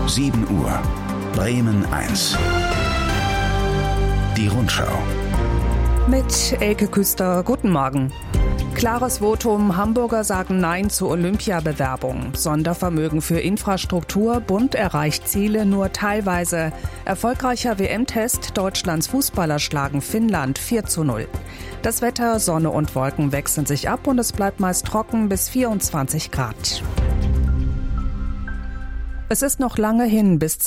7 Uhr. Bremen 1. Die Rundschau. Mit Elke Küster, guten Morgen. Klares Votum, Hamburger sagen Nein zur Olympiabewerbung. Sondervermögen für Infrastruktur, Bund erreicht Ziele nur teilweise. Erfolgreicher WM-Test, Deutschlands Fußballer schlagen Finnland 4:0. Das Wetter, Sonne und Wolken wechseln sich ab und es bleibt meist trocken bis 24 Grad. Es ist noch lange hin bis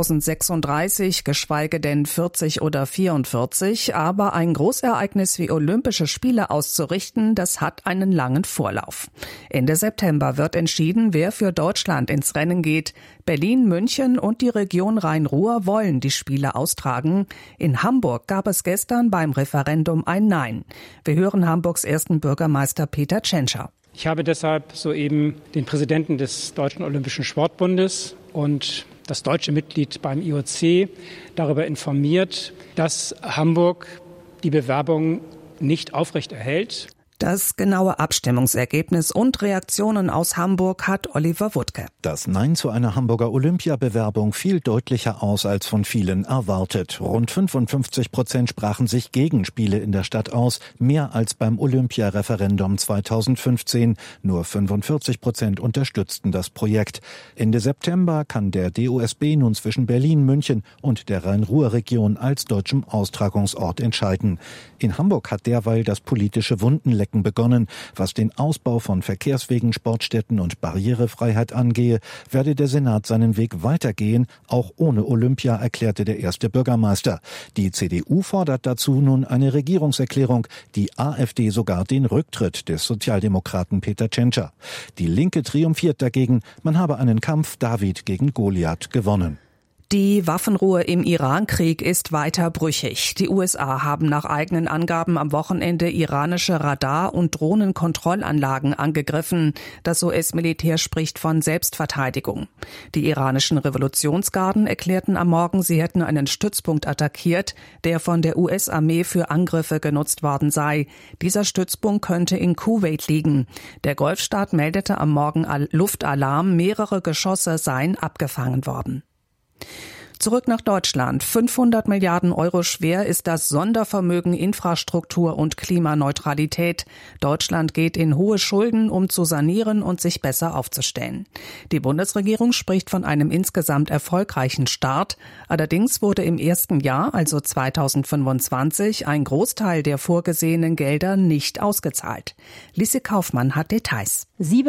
2036, geschweige denn 40 oder 44, aber ein Großereignis wie Olympische Spiele auszurichten, das hat einen langen Vorlauf. Ende September wird entschieden, wer für Deutschland ins Rennen geht. Berlin, München und die Region Rhein-Ruhr wollen die Spiele austragen. In Hamburg gab es gestern beim Referendum ein Nein. Wir hören Hamburgs ersten Bürgermeister Peter Tschentscher. Ich habe deshalb soeben den Präsidenten des Deutschen Olympischen Sportbundes und das deutsche Mitglied beim IOC darüber informiert, dass Hamburg die Bewerbung nicht aufrechterhält. Das genaue Abstimmungsergebnis und Reaktionen aus Hamburg hat Oliver Wuttke. Das Nein zu einer Hamburger Olympiabewerbung fiel deutlicher aus als von vielen erwartet. Rund 55% sprachen sich gegen Spiele in der Stadt aus, mehr als beim Olympiareferendum 2015. Nur 45% unterstützten das Projekt. Ende September kann der DOSB nun zwischen Berlin, München und der Rhein-Ruhr-Region als deutschem Austragungsort entscheiden. In Hamburg hat derweil das politische Wundenlecken begonnen. Was den Ausbau von Verkehrswegen, Sportstätten und Barrierefreiheit angehe, werde der Senat seinen Weg weitergehen, auch ohne Olympia, erklärte der erste Bürgermeister. Die CDU fordert dazu nun eine Regierungserklärung, die AfD sogar den Rücktritt des Sozialdemokraten Peter Tschentscher. Die Linke triumphiert dagegen, man habe einen Kampf David gegen Goliath gewonnen. Die Waffenruhe im Iran-Krieg ist weiter brüchig. Die USA haben nach eigenen Angaben am Wochenende iranische Radar- und Drohnenkontrollanlagen angegriffen. Das US-Militär spricht von Selbstverteidigung. Die iranischen Revolutionsgarden erklärten am Morgen, sie hätten einen Stützpunkt attackiert, der von der US-Armee für Angriffe genutzt worden sei. Dieser Stützpunkt könnte in Kuwait liegen. Der Golfstaat meldete am Morgen Luftalarm, mehrere Geschosse seien abgefangen worden. Zurück nach Deutschland. 500 Milliarden Euro schwer ist das Sondervermögen Infrastruktur und Klimaneutralität. Deutschland geht in hohe Schulden, um zu sanieren und sich besser aufzustellen. Die Bundesregierung spricht von einem insgesamt erfolgreichen Start. Allerdings wurde im ersten Jahr, also 2025, ein Großteil der vorgesehenen Gelder nicht ausgezahlt. Lise Kaufmann hat Details.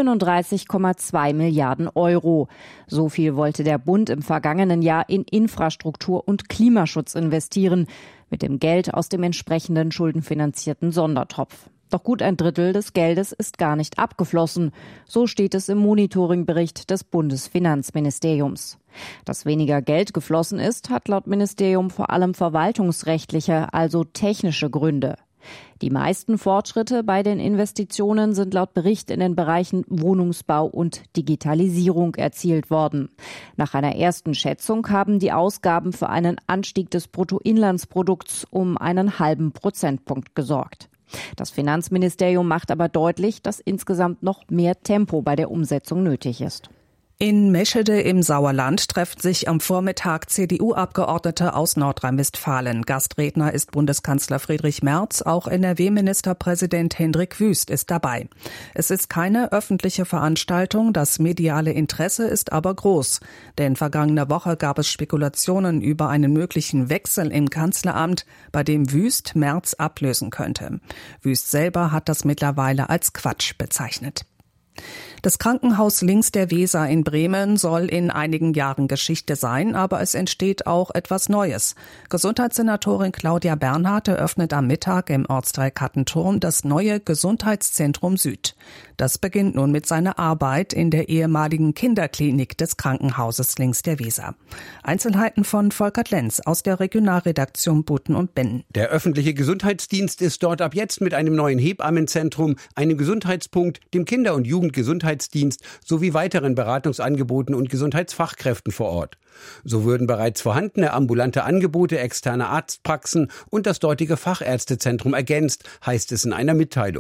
37,2 Milliarden Euro. So viel wollte der Bund im vergangenen Jahr in Infrastruktur und Klimaschutz investieren, mit dem Geld aus dem entsprechenden schuldenfinanzierten Sondertopf. Doch gut ein Drittel des Geldes ist gar nicht abgeflossen. So steht es im Monitoringbericht des Bundesfinanzministeriums. Dass weniger Geld geflossen ist, hat laut Ministerium vor allem verwaltungsrechtliche, also technische Gründe. Die meisten Fortschritte bei den Investitionen sind laut Bericht in den Bereichen Wohnungsbau und Digitalisierung erzielt worden. Nach einer ersten Schätzung haben die Ausgaben für einen Anstieg des Bruttoinlandsprodukts um einen halben Prozentpunkt gesorgt. Das Finanzministerium macht aber deutlich, dass insgesamt noch mehr Tempo bei der Umsetzung nötig ist. In Meschede im Sauerland treffen sich am Vormittag CDU-Abgeordnete aus Nordrhein-Westfalen. Gastredner ist Bundeskanzler Friedrich Merz, auch NRW-Ministerpräsident Hendrik Wüst ist dabei. Es ist keine öffentliche Veranstaltung, das mediale Interesse ist aber groß. Denn vergangene Woche gab es Spekulationen über einen möglichen Wechsel im Kanzleramt, bei dem Wüst Merz ablösen könnte. Wüst selber hat das mittlerweile als Quatsch bezeichnet. Das Krankenhaus links der Weser in Bremen soll in einigen Jahren Geschichte sein, aber es entsteht auch etwas Neues. Gesundheitssenatorin Claudia Bernhardt eröffnet am Mittag im Ortsteil Kattenturm das neue Gesundheitszentrum Süd. Das beginnt nun mit seiner Arbeit in der ehemaligen Kinderklinik des Krankenhauses links der Weser. Einzelheiten von Volkert Lenz aus der Regionalredaktion Buten und Binnen. Der öffentliche Gesundheitsdienst ist dort ab jetzt mit einem neuen Hebammenzentrum, einem Gesundheitspunkt, dem Kinder- und Jugendgesundheitsdienst sowie weiteren Beratungsangeboten und Gesundheitsfachkräften vor Ort. So würden bereits vorhandene ambulante Angebote externer Arztpraxen und das dortige Fachärztezentrum ergänzt, heißt es in einer Mitteilung.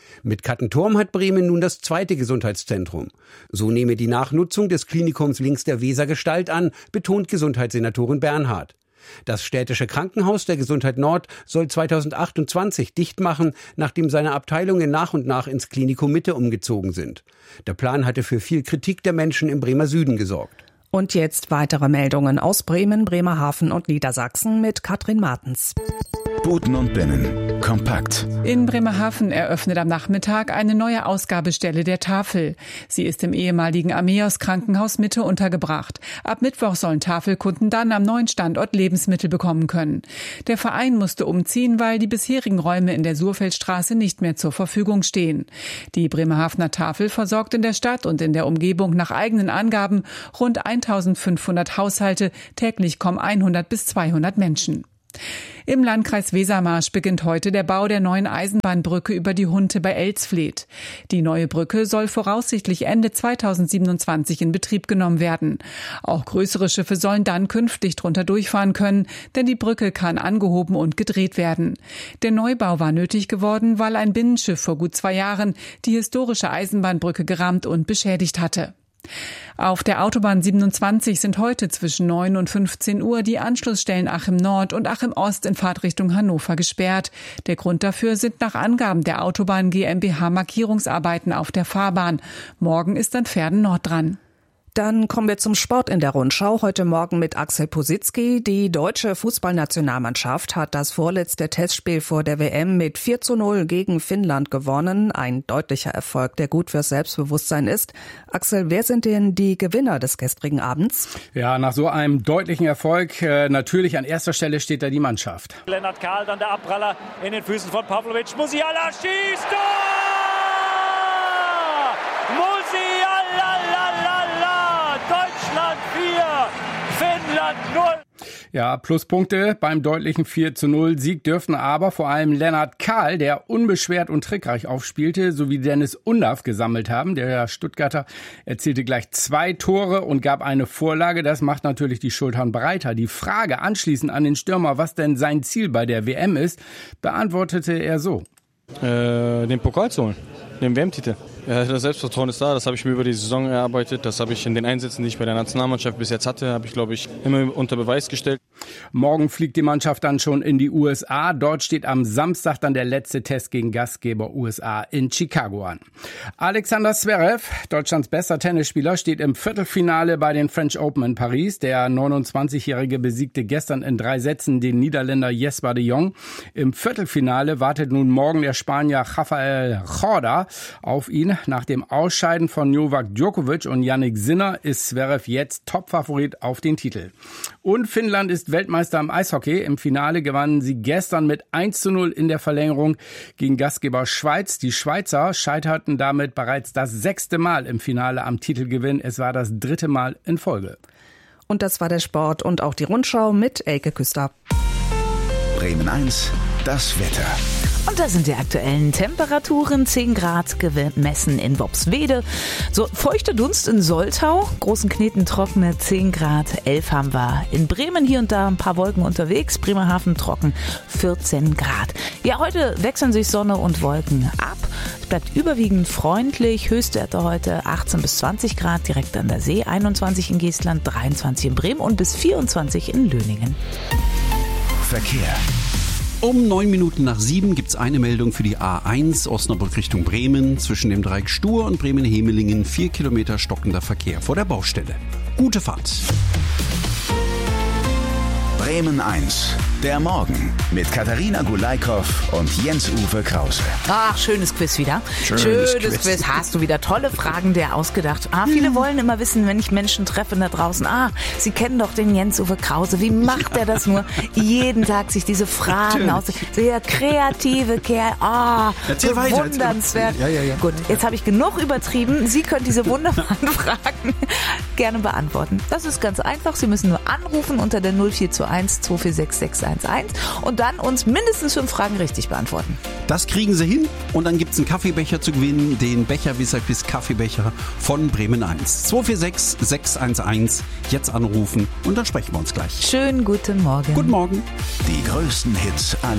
Mit Kattenturm hat Bremen nun das zweite Gesundheitszentrum. So nehme die Nachnutzung des Klinikums links der Weser Gestalt an, betont Gesundheitssenatorin Bernhard. Das städtische Krankenhaus der Gesundheit Nord soll 2028 dicht machen, nachdem seine Abteilungen nach und nach ins Klinikum Mitte umgezogen sind. Der Plan hatte für viel Kritik der Menschen im Bremer Süden gesorgt. Und jetzt weitere Meldungen aus Bremen, Bremerhaven und Niedersachsen mit Katrin Martens. Buten und Binnen. Kompakt. In Bremerhaven eröffnet am Nachmittag eine neue Ausgabestelle der Tafel. Sie ist im ehemaligen Ameos Krankenhaus Mitte untergebracht. Ab Mittwoch sollen Tafelkunden dann am neuen Standort Lebensmittel bekommen können. Der Verein musste umziehen, weil die bisherigen Räume in der Surfeldstraße nicht mehr zur Verfügung stehen. Die Bremerhavener Tafel versorgt in der Stadt und in der Umgebung nach eigenen Angaben rund 1500 Haushalte. Täglich kommen 100 bis 200 Menschen. Im Landkreis Wesermarsch beginnt heute der Bau der neuen Eisenbahnbrücke über die Hunte bei Elsfleth. Die neue Brücke soll voraussichtlich Ende 2027 in Betrieb genommen werden. Auch größere Schiffe sollen dann künftig drunter durchfahren können, denn die Brücke kann angehoben und gedreht werden. Der Neubau war nötig geworden, weil ein Binnenschiff vor gut 2 Jahren die historische Eisenbahnbrücke gerammt und beschädigt hatte. Auf der Autobahn 27 sind heute zwischen 9 und 15 Uhr die Anschlussstellen Achim Nord und Achim Ost in Fahrtrichtung Hannover gesperrt. Der Grund dafür sind nach Angaben der Autobahn GmbH Markierungsarbeiten auf der Fahrbahn. Morgen ist dann Verden Nord dran. Dann kommen wir zum Sport in der Rundschau. Heute Morgen mit Axel Positzky. Die deutsche Fußballnationalmannschaft hat das vorletzte Testspiel vor der WM mit 4:0 gegen Finnland gewonnen. Ein deutlicher Erfolg, der gut fürs Selbstbewusstsein ist. Axel, wer sind denn die Gewinner des gestrigen Abends? Ja, nach so einem deutlichen Erfolg natürlich an erster Stelle steht da die Mannschaft. Lennart Kahl, dann der Abpraller in den Füßen von Pavlovic. Musiala schießt! Tor! Musiala! Deutschland 4, Finnland 0. Ja, Pluspunkte beim deutlichen 4:0 Sieg dürften aber vor allem Lennart Kahl, der unbeschwert und trickreich aufspielte, sowie Dennis Undaff gesammelt haben. Der Stuttgarter erzielte gleich 2 Tore und gab eine Vorlage. Das macht natürlich die Schultern breiter. Die Frage anschließend an den Stürmer, was denn sein Ziel bei der WM ist, beantwortete er so. Den Pokal zu holen, den WM-Titel. Ja, das Selbstvertrauen ist da, das habe ich mir über die Saison erarbeitet. Das habe ich in den Einsätzen, die ich bei der Nationalmannschaft bis jetzt hatte, habe ich, glaube ich, immer unter Beweis gestellt. Morgen fliegt die Mannschaft dann schon in die USA. Dort steht am Samstag dann der letzte Test gegen Gastgeber USA in Chicago an. Alexander Zverev, Deutschlands bester Tennisspieler, steht im Viertelfinale bei den French Open in Paris. Der 29-Jährige besiegte gestern in 3 Sätzen den Niederländer Jesper de Jong. Im Viertelfinale wartet nun morgen der Spanier Rafael Corda auf ihn. Nach dem Ausscheiden von Novak Djokovic und Jannik Sinner ist Zverev jetzt Topfavorit auf den Titel. Und Finnland ist Weltmeister im Eishockey. Im Finale gewannen sie gestern mit 1:0 in der Verlängerung gegen Gastgeber Schweiz. Die Schweizer scheiterten damit bereits das 6. Mal im Finale am Titelgewinn. Es war das 3. Mal in Folge. Und das war der Sport und auch die Rundschau mit Elke Küster. Bremen 1, das Wetter. Und da sind die aktuellen Temperaturen. 10 Grad gemessen in Worpswede. So feuchter Dunst in Soltau. Großen Kneten trockene 10 Grad. 11 haben wir in Bremen. Hier und da ein paar Wolken unterwegs. Bremerhaven trocken 14 Grad. Ja, heute wechseln sich Sonne und Wolken ab. Es bleibt überwiegend freundlich. Höchstwerte heute 18 bis 20 Grad direkt an der See. 21 in Geestland, 23 in Bremen und bis 24 in Löningen. Verkehr. Um 7:09 gibt's eine Meldung für die A1 Osnabrück Richtung Bremen. Zwischen dem Dreieck Stur und Bremen-Hemelingen 4 Kilometer stockender Verkehr vor der Baustelle. Gute Fahrt. Bremen 1, der Morgen mit Katharina Gulaikow und Jens-Uwe Krause. Ach, schönes Quiz wieder. Schönes Quiz. Hast du wieder tolle Fragen dir ausgedacht. Viele wollen immer wissen, wenn ich Menschen treffe da draußen. Sie kennen doch den Jens-Uwe Krause. Wie macht er das nur? Jeden Tag sich diese Fragen aus. Sehr kreative Kerl. Bewundernswert. Ja. Gut, jetzt habe ich genug übertrieben. Sie können diese wunderbaren Fragen gerne beantworten. Das ist ganz einfach. Sie müssen nur anrufen unter der 0421 246 611 und dann uns mindestens 5 Fragen richtig beantworten. Das kriegen Sie hin und dann gibt's einen Kaffeebecher zu gewinnen, den Becher-Vis-a-Vis Kaffeebecher von Bremen 1. 246 611, jetzt anrufen und dann sprechen wir uns gleich. Schönen guten Morgen. Guten Morgen. Die größten Hits aller